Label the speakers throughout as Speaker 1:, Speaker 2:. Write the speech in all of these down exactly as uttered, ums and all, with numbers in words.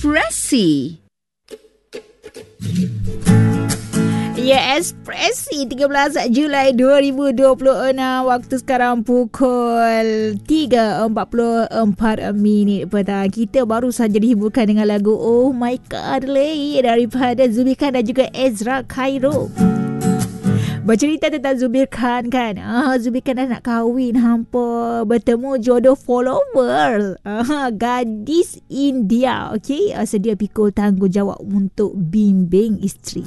Speaker 1: Ekspresi. Ya, Ekspresi tiga belas Julai dua ribu dua puluh enam. Waktu sekarang pukul tiga empat puluh empat minit petang. Kita baru saja dihiburkan dengan lagu Oh My God Lay daripada Zubir Khan dan juga Ezra Khairul. Bercerita tentang Zubir Khan kan. Ah, Zubir Khan dah nak kahwin, hampa bertemu jodoh follower. Ah, gadis India. Okey, ah, sedia pikul tanggungjawab untuk bimbing isteri.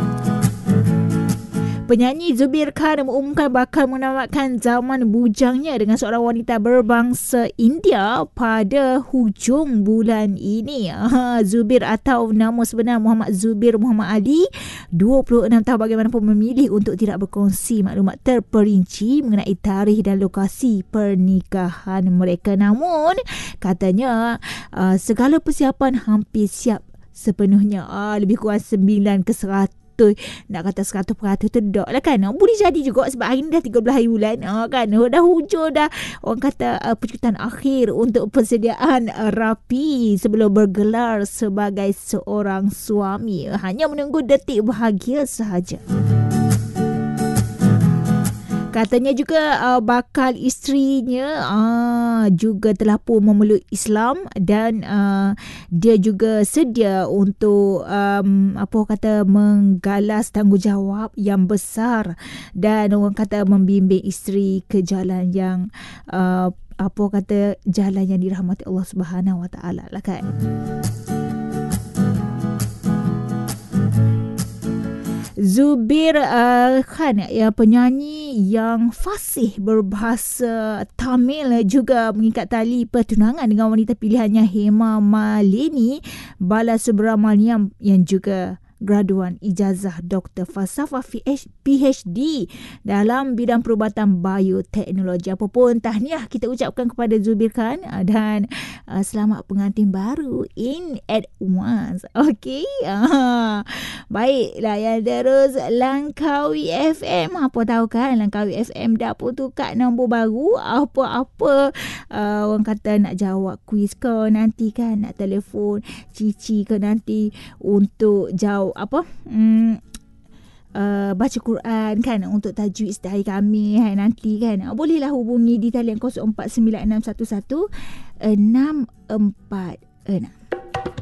Speaker 1: Penyanyi Zubir Khan mengumumkan bakal menamatkan zaman bujangnya dengan seorang wanita berbangsa India pada hujung bulan ini. Ha, Zubir atau nama sebenar Muhammad Zubir Muhammad Ali, dua puluh enam tahun, bagaimanapun memilih untuk tidak berkongsi maklumat terperinci mengenai tarikh dan lokasi pernikahan mereka. Namun, katanya uh, segala persiapan hampir siap sepenuhnya. Uh, lebih kurang sembilan ke seratus. Nak kata seratus peratus tu tak lah kan. Boleh jadi juga sebab hari ni dah tiga belas hari bulan uh, kan. Dah hujung dah. Orang kata uh, pencutan akhir untuk persediaan uh, rapi sebelum bergelar sebagai seorang suami. Hanya menunggu detik bahagia sahaja. Katanya juga uh, bakal isterinya uh, juga telah pun memeluk Islam dan uh, dia juga sedia untuk um, apa kata menggalas tanggungjawab yang besar dan orang kata membimbing isteri ke jalan yang uh, apa kata jalan yang dirahmati Allah Subhanahu Wa Taala lah kan. Zubir uh, Khan, ya, penyanyi yang fasih berbahasa Tamil, juga mengikat tali pertunangan dengan wanita pilihannya Hema Malini Balasubramaniam yang juga graduan ijazah Doktor Falsafah P H D dalam bidang perubatan bioteknologi. Apapun tahniah kita ucapkan kepada Zubir Khan dan uh, selamat pengantin baru in advance. Okey. Uh, baiklah, yang terus Langkawi F M. Apa tahu kan Langkawi F M dah pun tukar nombor baru. Apa-apa uh, orang kata nak jawab kuis ke nanti kan, nak telefon Cici ke nanti untuk jawab apa hmm, uh, baca Quran kan untuk tajwid setiap hari Khamis hai nanti kan, uh, bolehlah hubungi di talian kosong empat sembilan enam satu satu enam empat enam.